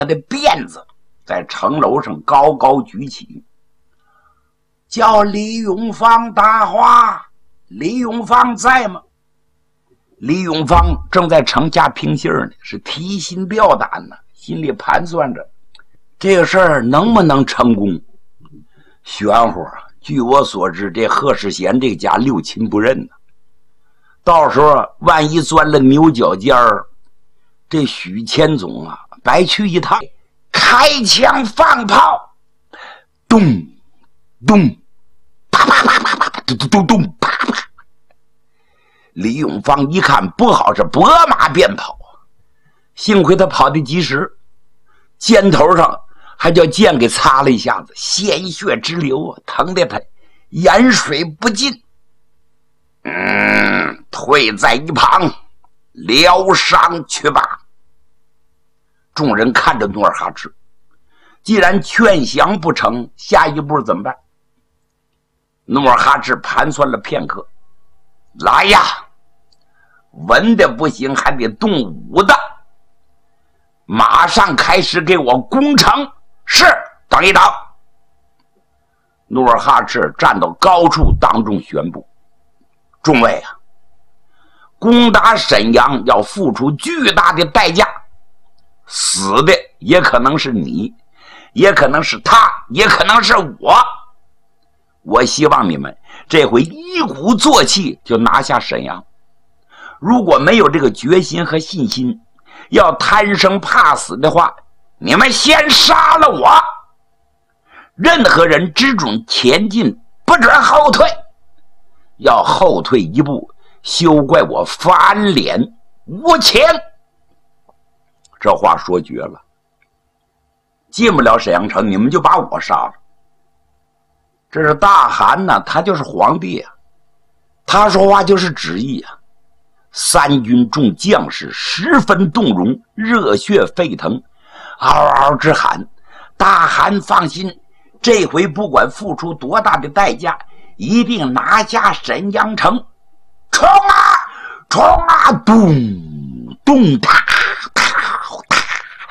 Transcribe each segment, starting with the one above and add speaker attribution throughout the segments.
Speaker 1: 他的辫子在城楼上高高举起，叫李永芳答话。李永芳在吗？李永芳正在城下评信呢，是提心吊胆呢，心里盘算着这个事儿能不能成功。玄乎啊，据我所知，这贺世贤这家六亲不认呢，到时候万一钻了牛角尖儿，这许千总啊白去一趟。开枪放炮，咚咚，啪啪啪啪啪，咚咚咚，啪啪。李永芳一看不好，是拨马便跑，幸亏他跑得及时，肩头上还叫剑给擦了一下子，鲜血直流啊，疼得他盐水不进。退在一旁，疗伤去吧。众人看着努尔哈赤，既然劝降不成，下一步怎么办？努尔哈赤盘算了片刻，来呀，文的不行还得动武的，马上开始给我攻城。是，等一等。努尔哈赤站到高处当众宣布，众位啊，攻打沈阳要付出巨大的代价，死的也可能是你，也可能是他，也可能是我。我希望你们这回一鼓作气就拿下沈阳。如果没有这个决心和信心，要贪生怕死的话，你们先杀了我。任何人只准前进，不准后退。要后退一步，休怪我翻脸无情。这话说绝了，进不了沈阳城，你们就把我杀了。这是大汗呢，他就是皇帝啊，他说话就是旨意啊。三军众将士十分动容，热血沸腾，嗷嗷直喊：大汗放心，这回不管付出多大的代价，一定拿下沈阳城。冲啊冲啊，咚咚踏踏踏，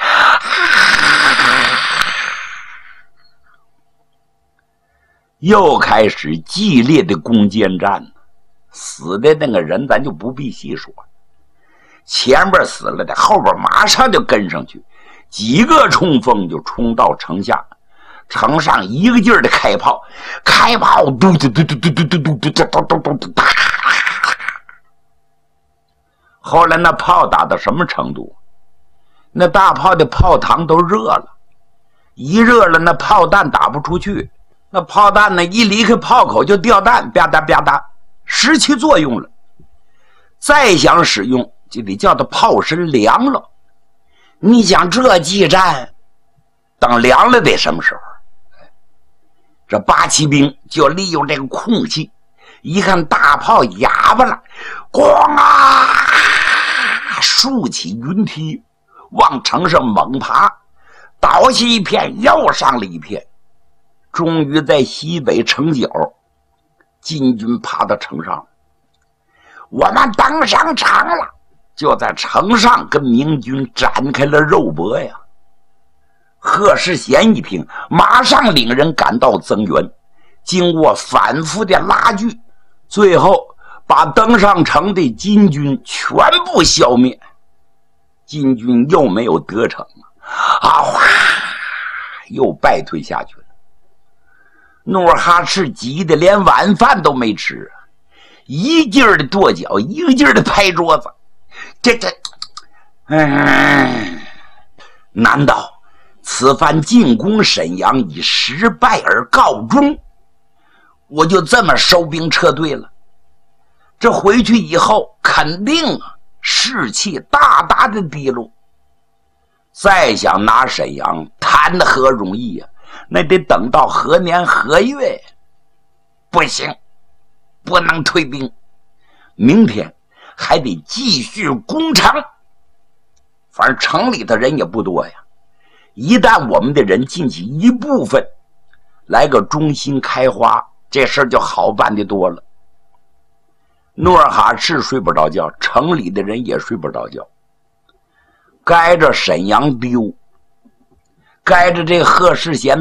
Speaker 1: 又开始激烈的攻坚战。死的那个人咱就不必细说，前边死了的，后边马上就跟上去，几个冲锋就冲到城下，城上一个劲儿的开炮，开炮，嘟嘟嘟嘟嘟嘟嘟嘟嘟嘟嘟嘟嘟。后来那炮打到什么程度？那大炮的炮膛都热了，一热了，那炮弹打不出去，那炮弹呢一离开炮口就掉弹，吧嗒吧嗒，失去作用了。再想使用，就得叫它炮身凉了。你想这激战，等凉了得什么时候？这八旗兵就利用这个空隙，一看大炮哑巴了，咣啊，竖起云梯，往城上猛爬，倒下一片，又上了一片。终于在西北城角，金军爬到城上，我们登上城了，就在城上跟明军展开了肉搏呀。贺世贤一听，马上领人赶到增援，经过反复的拉锯，最后把登上城的金军全部消灭。金军又没有得逞啊，哗，又败退下去了。努尔哈赤急得连晚饭都没吃，一劲儿的跺脚，一个劲儿的拍桌子。难道此番进攻沈阳以失败而告终？我就这么收兵撤退了？这回去以后肯定士气大大的低落。再想拿沈阳，谈何容易啊！那得等到何年何月？不行，不能退兵，明天还得继续攻城。反正城里的人也不多呀，一旦我们的人进去一部分，来个中心开花，这事儿就好办得多了。努尔哈赤睡不着觉，城里的人也睡不着觉。该着沈阳丢， 盖着这贺世贤